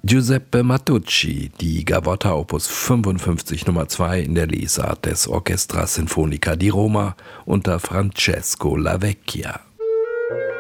Giuseppe Matucci, die Gavotta Opus 55 Nummer 2 in der Lesart des Orchestra Sinfonica di Roma unter Francesco Lavecchia.